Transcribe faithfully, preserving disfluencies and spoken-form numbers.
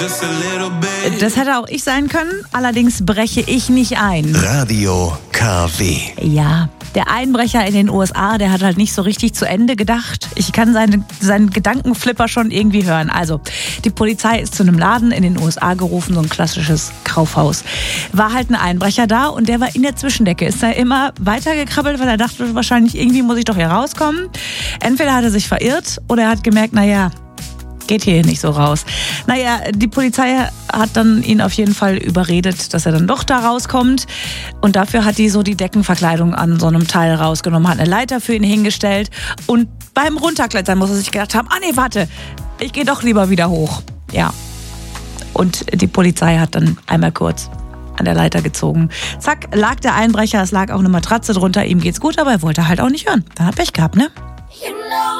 Das hätte auch ich sein können, allerdings breche ich nicht ein. Radio K W. Ja, der Einbrecher in den U S A, der hat halt nicht so richtig zu Ende gedacht. Ich kann seine, seinen Gedankenflipper schon irgendwie hören. Also, die Polizei ist zu einem Laden in den U S A gerufen, so ein klassisches Kaufhaus. War halt ein Einbrecher da und der war in der Zwischendecke. Ist da immer weitergekrabbelt, weil er dachte, wahrscheinlich irgendwie muss ich doch hier rauskommen. Entweder hat er sich verirrt oder er hat gemerkt, naja, geht hier nicht so raus. Naja, die Polizei hat dann ihn auf jeden Fall überredet, dass er dann doch da rauskommt. Und dafür hat die so die Deckenverkleidung an so einem Teil rausgenommen, hat eine Leiter für ihn hingestellt. Und beim Runterklettern muss er sich gedacht haben, ah nee, warte, ich gehe doch lieber wieder hoch. Ja. Und die Polizei hat dann einmal kurz an der Leiter gezogen. Zack, lag der Einbrecher, es lag auch eine Matratze drunter, ihm geht's gut, aber er wollte halt auch nicht hören. Dann hat er Pech gehabt, ne?